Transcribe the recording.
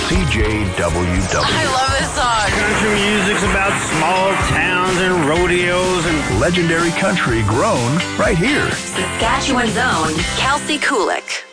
CJWW. I love this song. Country music's about small towns and rodeos and Legendary country grown right here. Saskatchewan's own Kelsey Kulik.